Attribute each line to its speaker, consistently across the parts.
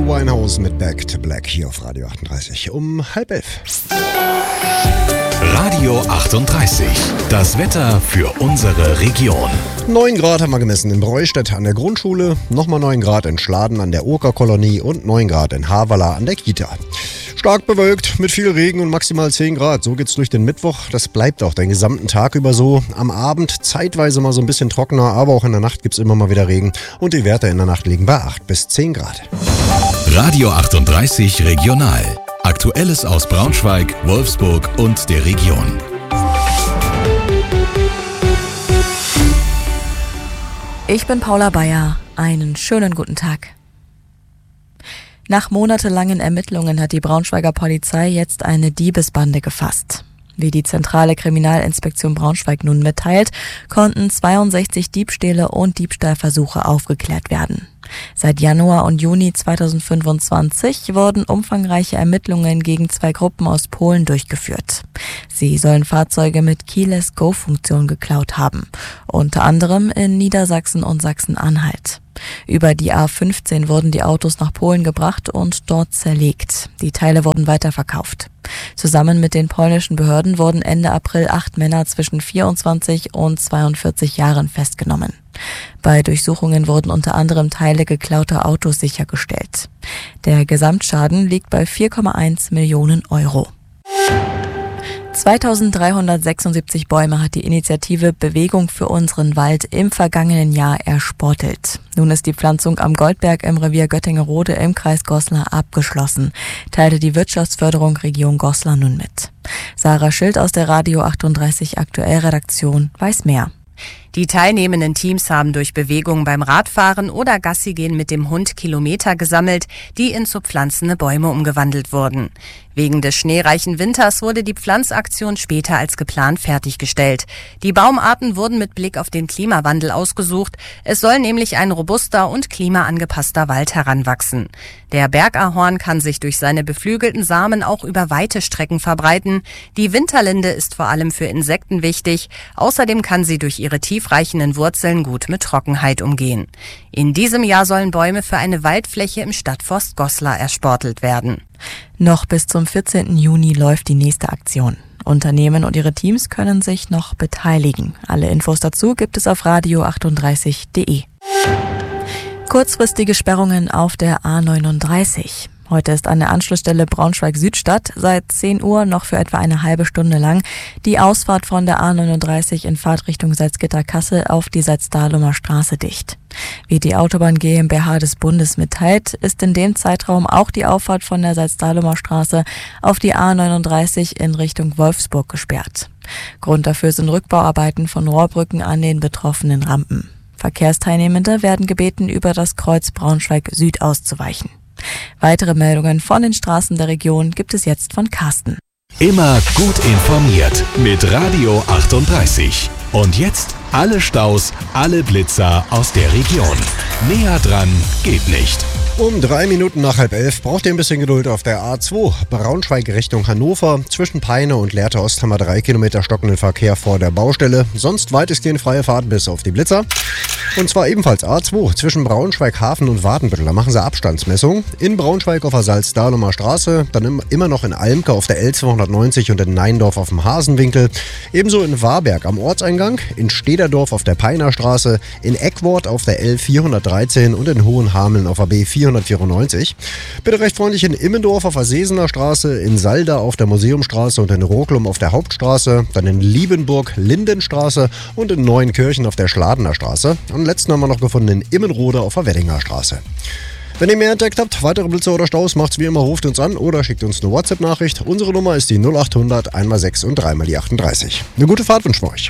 Speaker 1: Winehouse mit Back to Black hier auf Radio 38 um 10:30.
Speaker 2: Radio 38, das Wetter für unsere Region.
Speaker 1: 9 Grad haben wir gemessen in Breustedt an der Grundschule, nochmal 9 Grad in Schladen an der Okerkolonie und 9 Grad in Havala an der Kita. Stark bewölkt mit viel Regen und maximal 10 Grad. So geht's durch den Mittwoch. Das bleibt auch den gesamten Tag über so. Am Abend zeitweise mal so ein bisschen trockener, aber auch in der Nacht gibt's immer mal wieder Regen. Und die Werte in der Nacht liegen bei 8 bis 10 Grad.
Speaker 2: Radio 38 Regional. Aktuelles aus Braunschweig, Wolfsburg und der Region.
Speaker 3: Ich bin Paula Bayer. Einen schönen guten Tag. Nach monatelangen Ermittlungen hat die Braunschweiger Polizei jetzt eine Diebesbande gefasst. Wie die Zentrale Kriminalinspektion Braunschweig nun mitteilt, konnten 62 Diebstähle und Diebstahlversuche aufgeklärt werden. Seit Januar und Juni 2025 wurden umfangreiche Ermittlungen gegen 2 Gruppen aus Polen durchgeführt. Sie sollen Fahrzeuge mit Keyless-Go-Funktion geklaut haben, unter anderem in Niedersachsen und Sachsen-Anhalt. Über die A15 wurden die Autos nach Polen gebracht und dort zerlegt. Die Teile wurden weiterverkauft. Zusammen mit den polnischen Behörden wurden Ende April 8 Männer zwischen 24 und 42 Jahren festgenommen. Bei Durchsuchungen wurden unter anderem Teile geklauter Autos sichergestellt. Der Gesamtschaden liegt bei 4,1 Millionen Euro. 2376 Bäume hat die Initiative Bewegung für unseren Wald im vergangenen Jahr ersportelt. Nun ist die Pflanzung am Goldberg im Revier Göttingerode im Kreis Goslar abgeschlossen, teilte die Wirtschaftsförderung Region Goslar nun mit. Sarah Schild aus der Radio 38 Aktuell-Redaktion weiß mehr.
Speaker 4: Die teilnehmenden Teams haben durch Bewegung beim Radfahren oder Gassigehen mit dem Hund Kilometer gesammelt, die in zu pflanzende Bäume umgewandelt wurden. Wegen des schneereichen Winters wurde die Pflanzaktion später als geplant fertiggestellt. Die Baumarten wurden mit Blick auf den Klimawandel ausgesucht. Es soll nämlich ein robuster und klimaangepasster Wald heranwachsen. Der Bergahorn kann sich durch seine beflügelten Samen auch über weite Strecken verbreiten. Die Winterlinde ist vor allem für Insekten wichtig. Außerdem kann sie durch ihre tiefreichenden Wurzeln gut mit Trockenheit umgehen. In diesem Jahr sollen Bäume für eine Waldfläche im Stadtforst Goslar ersportelt werden.
Speaker 3: Noch bis zum 14. Juni läuft die nächste Aktion. Unternehmen und ihre Teams können sich noch beteiligen. Alle Infos dazu gibt es auf radio38.de. Kurzfristige Sperrungen auf der A39. Heute ist an der Anschlussstelle Braunschweig-Südstadt seit 10 Uhr noch für etwa eine halbe Stunde lang die Ausfahrt von der A39 in Fahrtrichtung Salzgitter-Kassel auf die Salzdalumer Straße dicht. Wie die Autobahn GmbH des Bundes mitteilt, ist in dem Zeitraum auch die Auffahrt von der Salzdalumer Straße auf die A39 in Richtung Wolfsburg gesperrt. Grund dafür sind Rückbauarbeiten von Rohrbrücken an den betroffenen Rampen. Verkehrsteilnehmende werden gebeten, über das Kreuz Braunschweig-Süd auszuweichen. Weitere Meldungen von den Straßen der Region gibt es jetzt von Carsten.
Speaker 2: Immer gut informiert mit Radio 38. Und jetzt alle Staus, alle Blitzer aus der Region. Näher dran geht nicht.
Speaker 1: Um 3 Minuten nach 10:30 braucht ihr ein bisschen Geduld auf der A2. Braunschweig Richtung Hannover. Zwischen Peine und Lehrte Ost haben wir 3 Kilometer stockenden Verkehr vor der Baustelle. Sonst weitestgehend freie Fahrt bis auf die Blitzer. Und zwar ebenfalls A2 zwischen Braunschweig, Hafen und Wadenbüttel. Da machen sie Abstandsmessung. In Braunschweig auf der Salzdalumer Straße. Dann immer noch in Almke auf der L290 und in Neindorf auf dem Hasenwinkel. Ebenso in Warberg am Ortseingang. In Stederdorf auf der Peiner Straße. In Eckwort auf der L413 und in Hohenhameln auf der B494. Bitte recht freundlich in Immendorf auf der Sesener Straße. In Salda auf der Museumstraße und in Roklum auf der Hauptstraße. Dann in Liebenburg Lindenstraße und in Neuenkirchen auf der Schladener Straße. Und letzten haben wir noch gefunden in Immenrode auf der Weddinger Straße. Wenn ihr mehr entdeckt habt, weitere Blitzer oder Staus, macht's wie immer, ruft uns an oder schickt uns eine WhatsApp-Nachricht. Unsere Nummer ist die 0800 1x6 und 3x38. Eine gute Fahrt wünschen wir euch.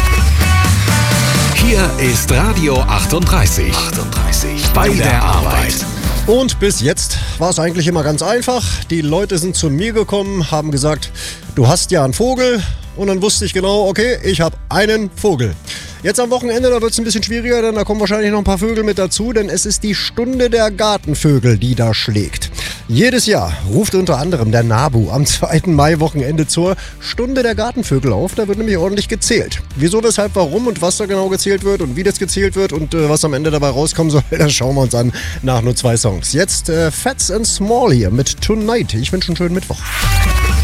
Speaker 2: Hier ist Radio 38. Bei der Arbeit.
Speaker 1: Und bis jetzt war es eigentlich immer ganz einfach. Die Leute sind zu mir gekommen, haben gesagt, du hast ja einen Vogel. Und dann wusste ich genau, okay, ich habe einen Vogel. Jetzt am Wochenende, da wird es ein bisschen schwieriger, denn da kommen wahrscheinlich noch ein paar Vögel mit dazu, denn es ist die Stunde der Gartenvögel, die da schlägt. Jedes Jahr ruft unter anderem der NABU am 2. Mai-Wochenende zur Stunde der Gartenvögel auf. Da wird nämlich ordentlich gezählt. Wieso, weshalb, warum und was da genau gezählt wird und wie das gezählt wird und was am Ende dabei rauskommen soll, das schauen wir uns an nach nur 2 Songs. Jetzt Fats and Small hier mit Tonight. Ich wünsche einen schönen Mittwoch.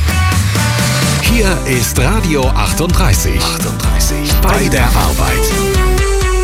Speaker 2: Hier ist Radio 38. Bei der Arbeit.